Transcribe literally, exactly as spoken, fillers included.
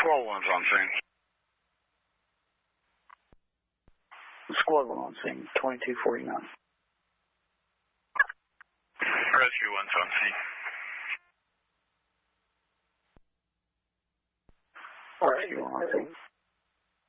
Squad one's on scene. Squad one on scene, twenty-two forty-nine. Rescue one's on scene. Rescue one on scene.